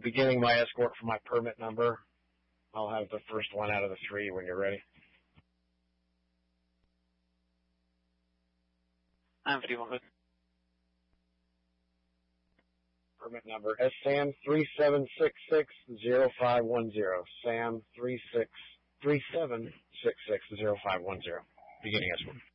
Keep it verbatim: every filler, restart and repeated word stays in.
Beginning my escort for my permit number. I'll have the first one out of the three when you're ready. I'm ready, one good. Permit number S Sam three seven six six zero five one zero. Sam three six three seven six six zero five one zero. Beginning escort.